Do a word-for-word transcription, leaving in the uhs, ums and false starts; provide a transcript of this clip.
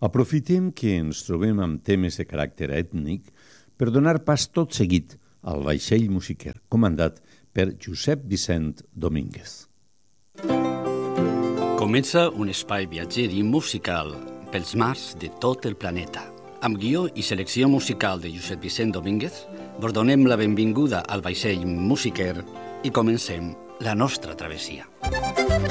Aprofitem que ens trobem amb temes de caràcter ètnic per donar pas tot seguit al vaixell musiquer, comandat per Josep Vicent Domínguez. Comença un espai viatger i musical pels mars de tot el planeta. Amb guió i selecció musical de Josep Vicent Domínguez, vos donem la benvinguda al vaixell musiquer i comencem la nostra travessia.